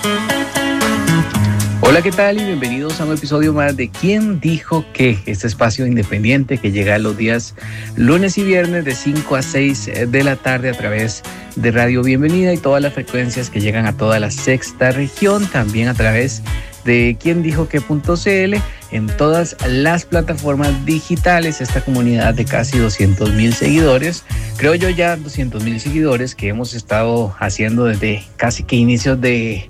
Hola, ¿qué tal? Y bienvenidos a un episodio más de ¿Quién dijo qué? Este espacio independiente que llega los días lunes y viernes de 5 a 6 de la tarde a través de Radio Bienvenida y todas las frecuencias que llegan a toda la sexta región, también a través de quiendijoque.cl en todas las plataformas digitales. Esta comunidad de casi 200,000 seguidores, creo yo ya 200,000 seguidores que hemos estado haciendo desde casi que inicios de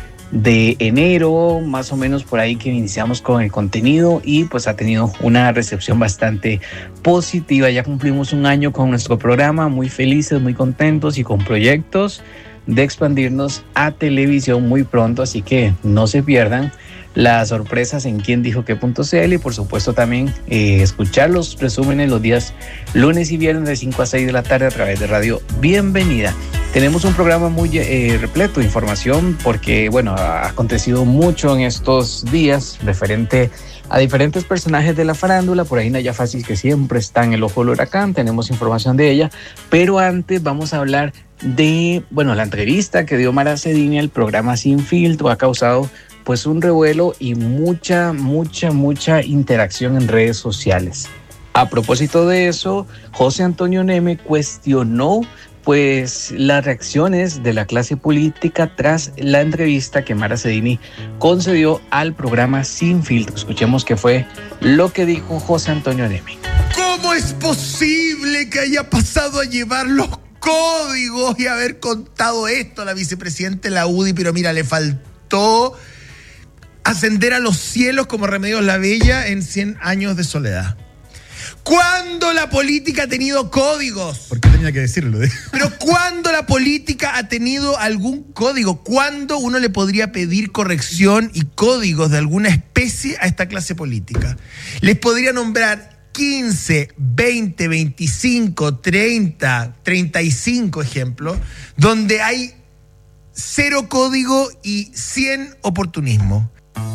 enero, más o menos por ahí que iniciamos con el contenido y pues ha tenido una recepción bastante positiva. Ya cumplimos un año con nuestro programa, muy felices, muy contentos y con proyectos de expandirnos a televisión muy pronto, así que no se pierdan las sorpresas en quiendijoque.cl y por supuesto también escuchar los resúmenes los días lunes y viernes de 5 a 6 de la tarde a través de Radio Bienvenida. Tenemos un programa muy repleto de información porque, bueno, ha acontecido mucho en estos días referente a diferentes personajes de la farándula. Por ahí Naya Fácil, que siempre está en el ojo del huracán, tenemos información de ella, pero antes vamos a hablar de, bueno, la entrevista que dio Mara Cedini al programa Sin Filtro. Ha causado pues un revuelo y mucha interacción en redes sociales. A propósito de eso, José Antonio Neme cuestionó pues las reacciones de la clase política tras la entrevista que Mara Cedini concedió al programa Sin Filtro. Escuchemos qué fue lo que dijo José Antonio Neme. ¿Cómo es posible que haya pasado a llevar los códigos y haber contado esto a la vicepresidenta de la UDI? Pero mira, le faltó ascender a los cielos como Remedios la Bella en 100 años de soledad. ¿Cuándo la política ha tenido códigos? ¿Por qué tenía que decirlo? Pero ¿cuándo la política ha tenido algún código? ¿Cuándo uno le podría pedir corrección y códigos de alguna especie a esta clase política? Les podría nombrar 15, 20, 25, 30, 35 ejemplos donde hay 0 código y 100 oportunismo.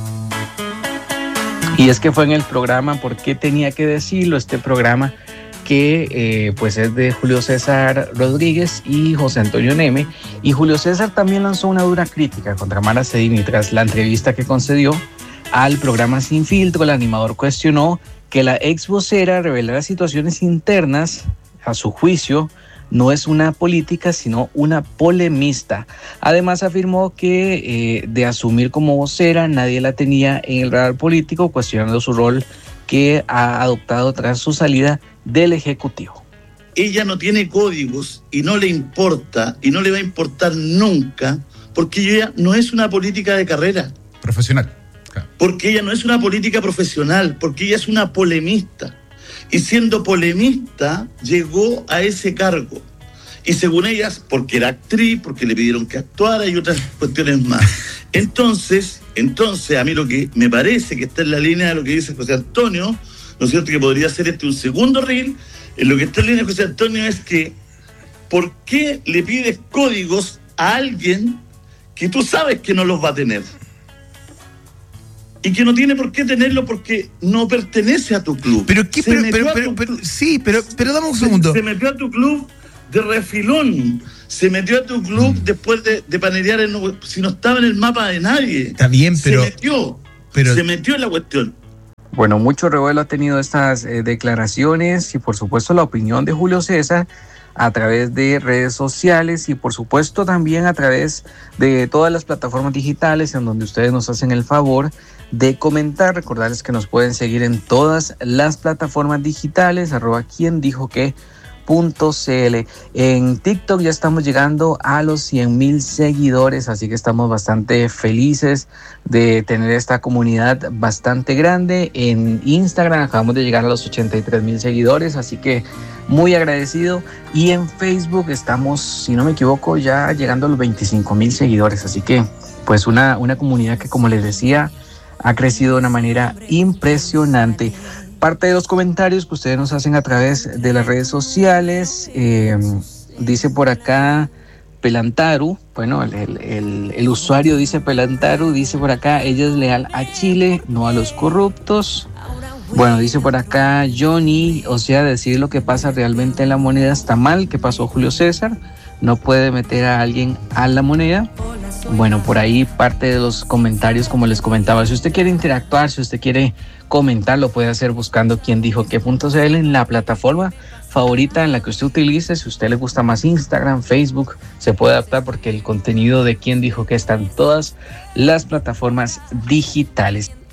Y es que fue en el programa, ¿por qué tenía que decirlo? Este programa que pues es de Julio César Rodríguez y José Antonio Neme. Y Julio César también lanzó una dura crítica contra Mara Cedini tras la entrevista que concedió al programa Sin Filtro. El animador cuestionó que la ex vocera revelara situaciones internas, a su juicio, no es una política, sino una polemista. Además, afirmó que de asumir como vocera, nadie la tenía en el radar político, cuestionando su rol que ha adoptado tras su salida del Ejecutivo. Ella no tiene códigos y no le importa y no le va a importar nunca, porque ella no es una política de carrera. Profesional. Claro. Porque ella no es una política profesional, porque ella es una polemista. Y siendo polemista, llegó a ese cargo. Y según ellas, porque era actriz, porque le pidieron que actuara y otras cuestiones más. Entonces, a mí lo que me parece que está en la línea de lo que dice José Antonio, ¿no es cierto? Que podría ser un segundo reel. En lo que está en la línea de José Antonio es que, ¿por qué le pides códigos a alguien que tú sabes que no los va a tener? Y que no tiene por qué tenerlo porque no pertenece a tu club. Pero qué, pero dame un segundo. Se metió a tu club de refilón. Se metió a tu club después de panerear si no estaba en el mapa de nadie. Está bien, pero se metió en la cuestión. Bueno, mucho revuelo ha tenido estas declaraciones y por supuesto la opinión de Julio César a través de redes sociales y por supuesto también a través de todas las plataformas digitales en donde ustedes nos hacen el favor de comentar. Recordarles que nos pueden seguir en todas las plataformas digitales, @quiendijoque.cl. En TikTok ya estamos llegando a los 100,000 seguidores, así que estamos bastante felices de tener esta comunidad bastante grande. En Instagram acabamos de llegar a los 83,000 seguidores, así que muy agradecido. Y en Facebook estamos, si no me equivoco, ya llegando a los 25,000 seguidores, así que pues una comunidad que, como les decía, ha crecido de una manera impresionante. Parte de los comentarios que ustedes nos hacen a través de las redes sociales, dice por acá Pelantaru, bueno, el usuario dice Pelantaru, dice por acá, ella es leal a Chile, no a los corruptos. Bueno, dice por acá Johnny, o sea, decir lo que pasa realmente en la moneda está mal. ¿Qué pasó Julio César? No puede meter a alguien a la moneda. Bueno, por ahí parte de los comentarios, como les comentaba, si usted quiere interactuar, si usted quiere comentar, lo puede hacer buscando quien dijo qué.cl en la plataforma favorita en la que usted utilice. Si a usted le gusta más Instagram, Facebook, se puede adaptar porque el contenido de quien dijo que está en todas las plataformas digitales.